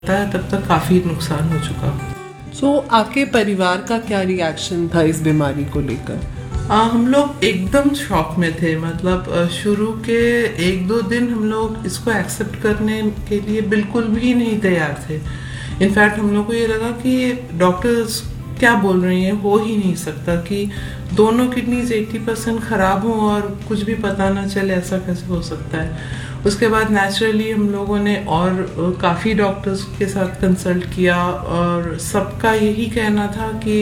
है तब तक काफ़ी नुकसान हो चुका। सो आपके परिवार का क्या रिएक्शन था इस बीमारी को लेकर? हम लोग एकदम शॉक में थे। मतलब शुरू के 1-2 दिन हम लोग इसको एक्सेप्ट करने के लिए बिल्कुल भी नहीं तैयार थे। इनफैक्ट हम लोग को ये लगा कि डॉक्टर्स क्या बोल रही हैं, हो ही नहीं सकता कि दोनों किडनीज 80% ख़राब हों और कुछ भी पता ना चले, ऐसा कैसे हो सकता है। उसके बाद नेचुरली हम लोगों ने और काफ़ी डॉक्टर्स के साथ कंसल्ट किया और सबका यही कहना था कि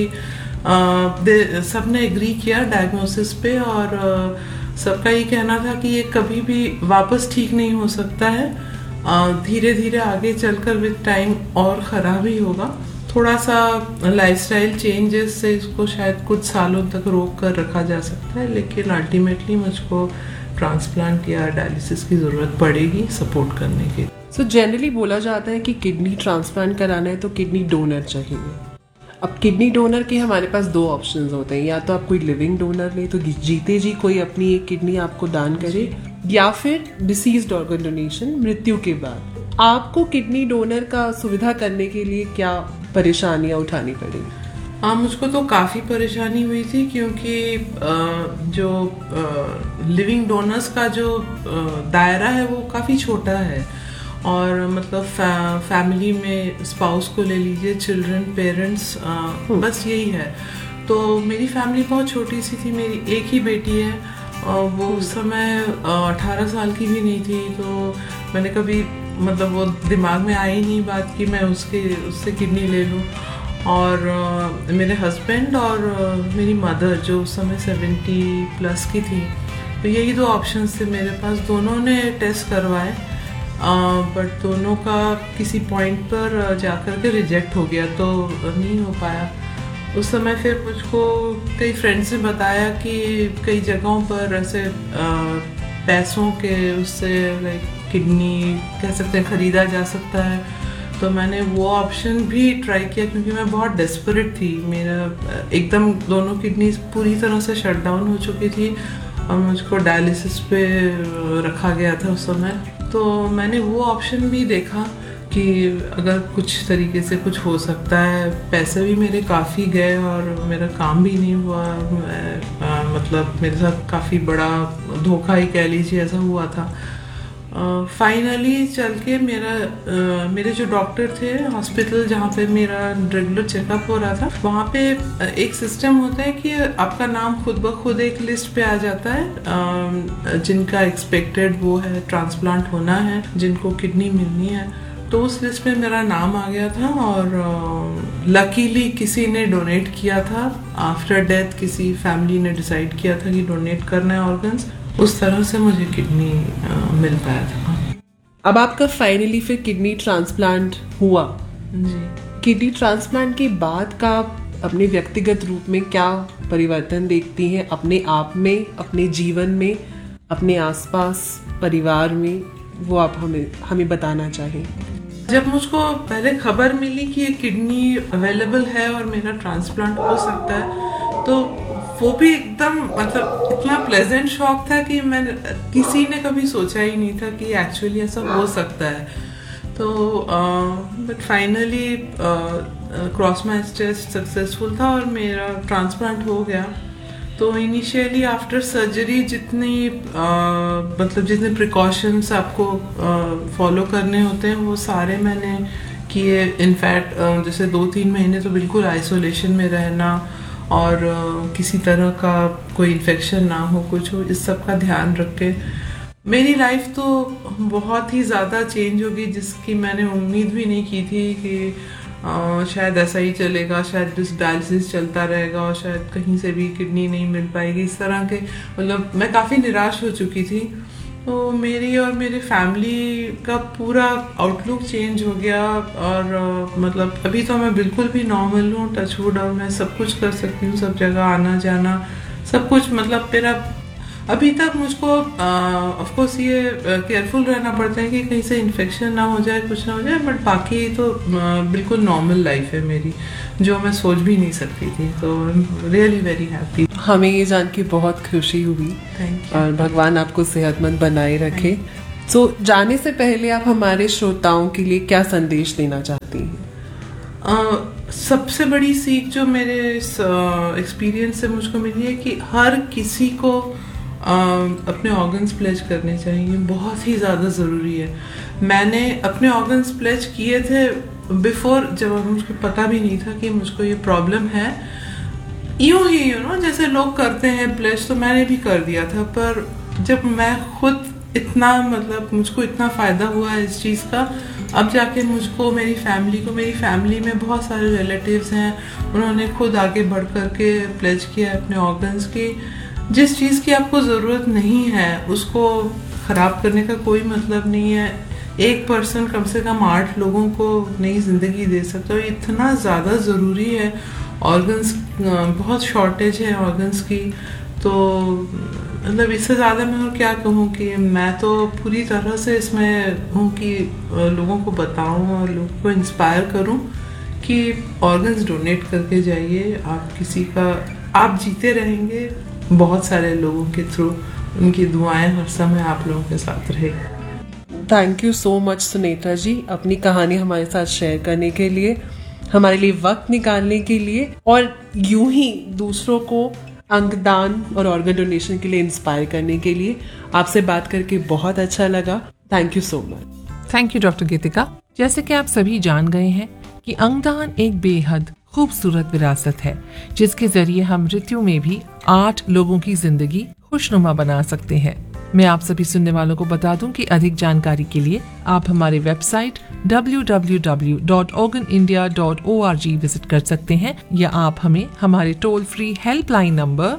सब ने एग्री किया डायग्नोसिस पे और सबका ये कहना था कि ये कभी भी वापस ठीक नहीं हो सकता है, धीरे धीरे आगे चलकर विद टाइम और ख़राब ही होगा। थोड़ा सा लाइफस्टाइल चेंजेस से इसको शायद कुछ सालों तक रोक कर रखा जा सकता है, लेकिन अल्टीमेटली मुझको ट्रांसप्लांट या डायलिसिस की ज़रूरत पड़ेगी सपोर्ट करने के। सो जनरली बोला जाता है कि किडनी ट्रांसप्लांट कराना है तो किडनी डोनर चाहिए। अब किडनी डोनर के हमारे पास 2 ऑप्शंस होते हैं, या तो आप कोई लिविंग डोनर ले तो जीते जी कोई अपनी एक किडनी आपको दान करे, या फिर डिसीज्ड ऑर्गन डोनेशन, मृत्यु के बाद। आपको किडनी डोनर का सुविधा करने के लिए क्या परेशानियां उठानी पड़ी? मुझको तो काफ़ी परेशानी हुई थी क्योंकि जो लिविंग डोनर्स का जो दायरा है वो काफ़ी छोटा है और मतलब फैमिली में स्पाउस को ले लीजिए, चिल्ड्रन, पेरेंट्स, बस यही है। तो मेरी फैमिली बहुत छोटी सी थी, मेरी एक ही बेटी है और वो उस समय 18 साल की भी नहीं थी। तो मैंने कभी मतलब वो दिमाग में आई नहीं बात कि मैं उससे किडनी ले लूँ। और मेरे हस्बैंड और मेरी मदर जो उस समय 70+ की थी, तो यही 2 ऑप्शंस थे मेरे पास। दोनों ने टेस्ट करवाए बट दोनों का किसी पॉइंट पर जाकर के रिजेक्ट हो गया, तो नहीं हो पाया। उस समय फिर मुझको कई फ्रेंड्स ने बताया कि कई जगहों पर ऐसे पैसों के उससे लाइक किडनी कह सकते हैं ख़रीदा जा सकता है। तो मैंने वो ऑप्शन भी ट्राई किया क्योंकि मैं बहुत डेस्परेट थी। मेरा एकदम दोनों किडनीज पूरी तरह से शट डाउन हो चुकी थी और मुझको डायलिसिस पे रखा गया था उस समय। तो मैंने वो ऑप्शन भी देखा कि अगर कुछ तरीके से कुछ हो सकता है। पैसे भी मेरे काफ़ी गए और मेरा काम भी नहीं हुआ। मतलब मेरे साथ काफ़ी बड़ा धोखा ही कह लीजिए, ऐसा हुआ था। फाइनली चल के मेरे जो डॉक्टर थे, हॉस्पिटल जहाँ पे मेरा रेगुलर चेकअप हो रहा था, वहाँ पे एक सिस्टम होता है कि आपका नाम खुद ब खुद एक लिस्ट पे आ जाता है जिनका एक्सपेक्टेड वो है ट्रांसप्लांट होना है, जिनको किडनी मिलनी है। तो उस लिस्ट में मेरा नाम आ गया था और लकीली किसी ने डोनेट किया था। आफ्टर डेथ किसी फैमिली ने डिसाइड किया था कि डोनेट करना है ऑर्गन्स, उस तरह से मुझे किडनी मिल पाया था। अब आपका फाइनली फिर किडनी ट्रांसप्लांट हुआ जी। किडनी ट्रांसप्लांट के बाद का अपने व्यक्तिगत रूप में क्या परिवर्तन देखती हैं, अपने आप में, अपने जीवन में, अपने आसपास, परिवार में, वो आप हमें बताना चाहें? जब मुझको पहले खबर मिली कि ये किडनी अवेलेबल है और मेरा ट्रांसप्लांट हो सकता है, तो वो भी एकदम मतलब इतना प्लेजेंट शॉक था कि किसी ने कभी सोचा ही नहीं था कि एक्चुअली ऐसा हो सकता है। तो but finally cross match test successful था और मेरा ट्रांसप्लांट हो गया। तो इनिशियली आफ्टर सर्जरी जितने प्रिकॉशंस आपको फॉलो करने होते हैं वो सारे मैंने किए। इनफैक्ट जैसे 2-3 महीने तो बिल्कुल आइसोलेशन में रहना और किसी तरह का कोई इन्फेक्शन ना हो, कुछ हो, इस सब का ध्यान रख के मेरी लाइफ तो बहुत ही ज़्यादा चेंज होगी, जिसकी मैंने उम्मीद भी नहीं की थी कि शायद ऐसा ही चलेगा, शायद डायलिसिस चलता रहेगा और शायद कहीं से भी किडनी नहीं मिल पाएगी। इस तरह के मतलब मैं काफ़ी निराश हो चुकी थी। तो मेरी और मेरे फैमिली का पूरा आउटलुक चेंज हो गया और मतलब अभी तो मैं बिल्कुल भी नॉर्मल हूँ, टचवुड, और मैं सब कुछ कर सकती हूँ, सब जगह आना जाना सब कुछ। मतलब मेरा अभी तक मुझको ऑफ कोर्स ये केयरफुल रहना पड़ता है कि कहीं से इन्फेक्शन ना हो जाए, कुछ ना हो जाए, बट बाकी तो बिल्कुल नॉर्मल लाइफ है मेरी, जो मैं सोच भी नहीं सकती थी। तो रियली वेरी हैप्पी। हमें ये जान के बहुत खुशी हुई थैंक यू। और भगवान आपको सेहतमंद बनाए रखे। जाने से पहले आप हमारे श्रोताओं के लिए क्या संदेश देना चाहती हैं? सबसे बड़ी सीख जो मेरे एक्सपीरियंस से मुझको मिली है कि हर किसी को अपने ऑर्गन्स प्लेज करने चाहिए, बहुत ही ज़्यादा ज़रूरी है। मैंने अपने ऑर्गन्स प्लेज किए थे बिफोर, जब मुझको पता भी नहीं था कि मुझको ये प्रॉब्लम है। यूँ ही जैसे लोग करते हैं प्लेज, तो मैंने भी कर दिया था, पर जब मैं खुद इतना मुझको इतना फ़ायदा हुआ है इस चीज़ का, अब जाके मुझको मेरी फैमिली में बहुत सारे रिलेटिव्स हैं, उन्होंने खुद आगे बढ़ कर के प्लेज किया अपने ऑर्गन्स की। जिस चीज़ की आपको ज़रूरत नहीं है उसको ख़राब करने का कोई मतलब नहीं है। एक पर्सन कम से कम 8 लोगों को नई ज़िंदगी दे सकता है। इतना ज़्यादा ज़रूरी है ऑर्गन्स, बहुत शॉर्टेज है ऑर्गन्स की। तो इससे ज़्यादा मैं और क्या कहूँ कि मैं तो पूरी तरह से इसमें हूँ कि लोगों को बताऊँ और लोगों को इंस्पायर करूँ कि ऑर्गन्स डोनेट करके जाइए। आप जीते रहेंगे बहुत सारे लोगों के थ्रू, उनकी दुआएं हर समय आप लोगों के साथ रहेगी। Thank you so much Sunetra जी, अपनी कहानी हमारे साथ शेयर करने के लिए, हमारे लिए वक्त निकालने के लिए, और यूं ही दूसरों को अंगदान और ऑर्गन डोनेशन के लिए इंस्पायर करने के लिए। आपसे बात करके बहुत अच्छा लगा। Thank you so much. Thank you doctor गीतिका। जैसे कि आप सभी जान गए हैं कि अंगदान एक बेहद खूबसूरत विरासत है, जिसके जरिए हम मृत्यु में भी 8 लोगों की जिंदगी खुशनुमा बना सकते हैं। मैं आप सभी सुनने वालों को बता दूं कि अधिक जानकारी के लिए आप हमारे वेबसाइट www.organindia.org विजिट कर सकते हैं, या आप हमें हमारे टोल फ्री हेल्पलाइन नंबर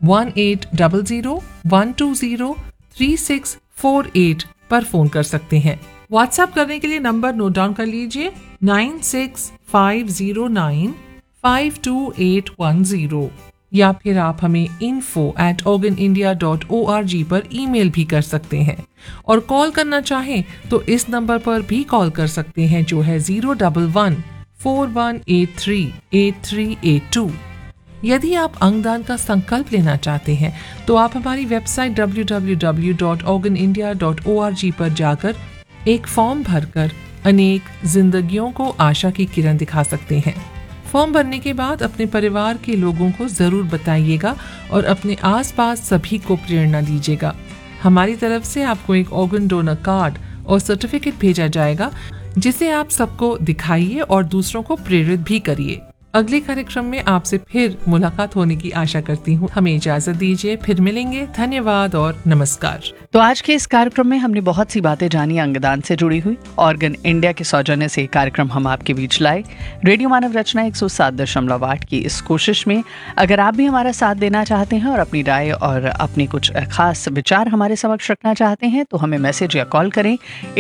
1800-120-3648 पर फोन कर सकते हैं। व्हाट्सएप करने के लिए नंबर नोट डाउन कर लीजिए 9650952810, या फिर आप हमें info@organindia.org पर ईमेल भी कर सकते हैं। और कॉल करना चाहें तो इस नंबर पर भी कॉल कर सकते हैं, जो है 011-4183-8382। यदि आप अंगदान का संकल्प लेना चाहते हैं तो आप हमारी वेबसाइट www.organindia.org पर जाकर एक फॉर्म भरकर अनेक जिंदगियों को आशा की किरण दिखा सकते हैं। फॉर्म भरने के बाद अपने परिवार के लोगों को जरूर बताइएगा और अपने आसपास सभी को प्रेरणा दीजिएगा। हमारी तरफ से आपको एक ऑर्गन डोनर कार्ड और सर्टिफिकेट भेजा जाएगा, जिसे आप सबको दिखाइए और दूसरों को प्रेरित भी करिए। अगले कार्यक्रम में आपसे फिर मुलाकात होने की आशा करती हूँ। हमें इजाजत दीजिए, फिर मिलेंगे। धन्यवाद और नमस्कार। तो आज के इस कार्यक्रम में हमने बहुत सी बातें जानी अंगदान से जुड़ी हुई। ऑर्गन इंडिया के सौजन्य से कार्यक्रम हम आपके बीच लाए। रेडियो मानव रचना 107.8 की इस कोशिश में अगर आप भी हमारा साथ देना चाहते हैं और अपनी राय और अपनी कुछ खास विचार हमारे समक्ष रखना चाहते हैं, तो हमें मैसेज या कॉल करें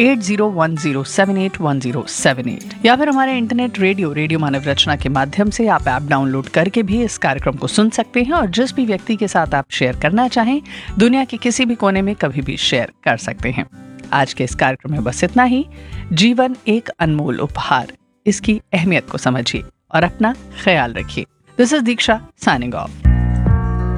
8010781078, या फिर हमारे इंटरनेट रेडियो मानव रचना के माध्यम से आप ऐप डाउनलोड करके भी इस कार्यक्रम को सुन सकते हैं। और जिस भी व्यक्ति के साथ आप शेयर करना चाहें, दुनिया के किसी भी कोने में कभी भी शेयर कर सकते हैं। आज के इस कार्यक्रम में बस इतना ही। जीवन एक अनमोल उपहार, इसकी अहमियत को समझिए और अपना ख्याल रखिए। This is Diksha signing off.